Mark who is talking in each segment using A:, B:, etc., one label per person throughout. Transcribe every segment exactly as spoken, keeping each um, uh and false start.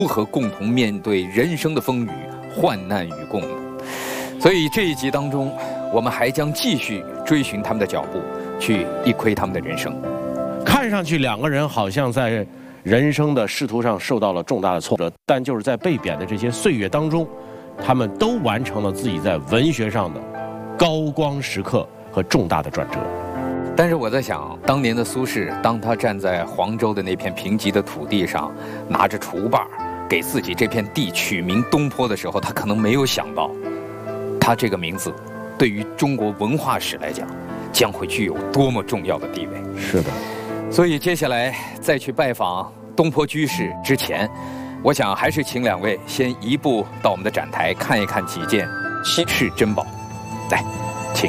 A: 如何共同面对人生的风雨、患难与共呢？所以这一集当中，我们还将继续追寻他们的脚步，去一窥他们的人生。
B: 看上去两个人好像在人生的仕途上受到了重大的挫折，但就是在被贬的这些岁月当中，他们都完成了自己在文学上的高光时刻和重大的转折。
A: 但是我在想，当年的苏轼，当他站在黄州的那片贫瘠的土地上，拿着锄把给自己这片地取名东坡的时候，他可能没有想到，他这个名字对于中国文化史来讲，将会具有多么重要的地位。
B: 是的。
A: 所以接下来再去拜访东坡居士之前，我想还是请两位先移步到我们的展台看一看几件稀世珍宝。来，请。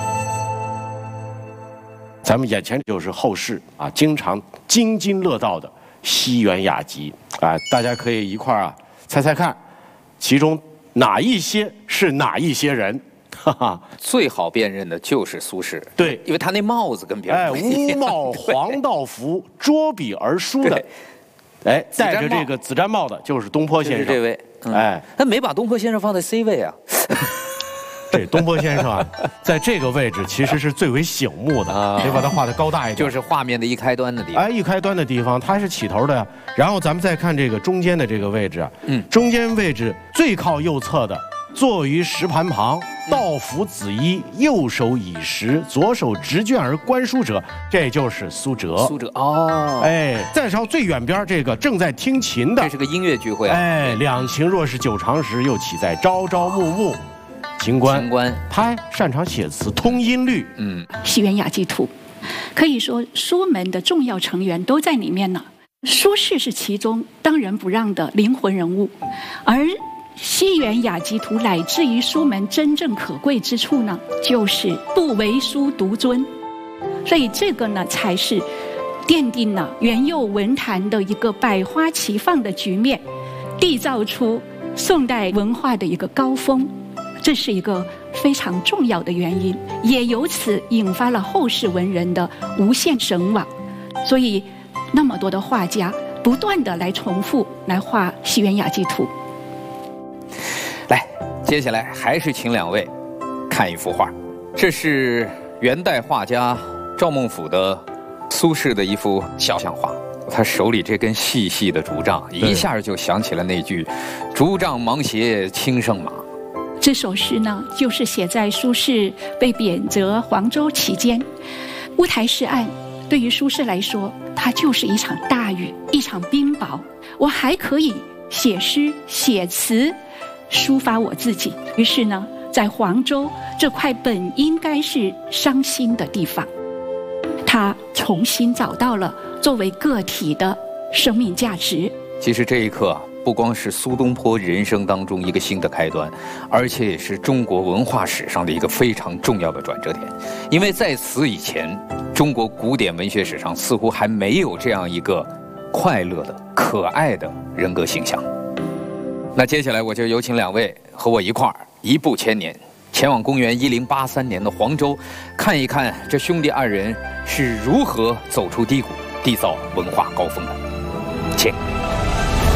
B: 咱们眼前就是后世啊经常津津乐道的西园雅集啊，大家可以一块儿啊猜猜看，其中哪一些是哪一些人？哈哈，
A: 最好辨认的就是苏轼，
B: 对，
A: 因为他那帽子跟别人
B: 哎，
A: 不一样。
B: 乌帽黄道服，捉笔而书的，哎，戴着这个紫毡帽的就是东坡先生。
A: 这位，
B: 嗯、哎，
A: 他没把东坡先生放在 C 位啊。
B: 这东坡先生啊，在这个位置其实是最为醒目的，得把它画得高大一点，
A: 就是画面的一开端的地方。
B: 哎，一开端的地方，它是起头的呀。然后咱们再看这个中间的这个位置啊，嗯，中间位置最靠右侧的，坐于石盘旁，道服紫衣，右手以石，左手执卷而观书者，这就是苏辙。
A: 苏辙哦，
B: 哎，再朝最远边这个正在听琴的，
A: 这是个音乐聚会啊。
B: 哎，两情若是久长时，又岂在朝朝暮暮。秦观，
A: 秦观，
B: 他擅长写词，通音律。
A: 嗯，
C: 西园雅集图，可以说苏门的重要成员都在里面呢。苏轼是其中当仁不让的灵魂人物，而西园雅集图乃至于苏门真正可贵之处呢，就是不为书独尊，所以这个呢才是奠定了元佑文坛的一个百花齐放的局面，缔造出宋代文化的一个高峰。这是一个非常重要的原因，也由此引发了后世文人的无限神往。所以，那么多的画家不断的来重复来画西园雅集图。
A: 来，接下来还是请两位看一幅画，这是元代画家赵孟頫的苏轼的一幅肖像画。他手里这根细细的竹杖，一下就想起了那句“竹杖芒鞋轻胜马”。
C: 这首诗呢，就是写在苏轼被贬谪黄州期间。乌台诗案对于苏轼来说，它就是一场大雨，一场冰雹。我还可以写诗写词，抒发我自己。于是呢，在黄州这块本应该是伤心的地方，他重新找到了作为个体的生命价值。
A: 其实这一刻，不光是苏东坡人生当中一个新的开端，而且也是中国文化史上的一个非常重要的转折点。因为在此以前，中国古典文学史上似乎还没有这样一个快乐的、可爱的人格形象。那接下来我就有请两位和我一块儿一步千年，前往公元一零八三年的黄州，看一看这兄弟二人是如何走出低谷，缔造文化高峰的。请。